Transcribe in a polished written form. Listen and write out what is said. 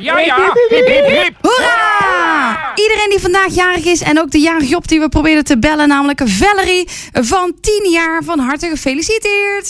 Ja. Hip, hip, hip. Hoera! Iedereen die vandaag jarig is en ook de jarige Job die we proberen te bellen, namelijk Valerie van 10 jaar, van harte gefeliciteerd.